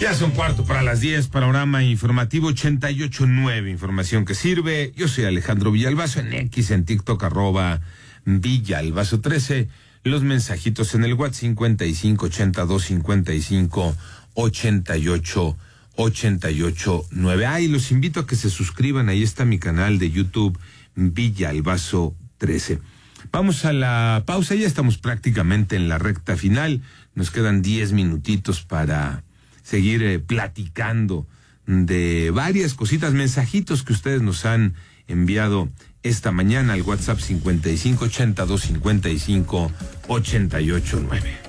Ya son 9:15, panorama informativo 88.9, información que sirve. Yo soy Alejandro Villalbazo, en X, en TikTok, @Villalbazo13. Los mensajitos en el WhatsApp 5582558889. Y los invito a que se suscriban, ahí está mi canal de YouTube, Villalbazo13. Vamos a la pausa, ya estamos prácticamente en la recta final. Nos quedan 10 minutitos para seguir platicando de varias cositas, mensajitos que ustedes nos han enviado esta mañana al WhatsApp 5582558889.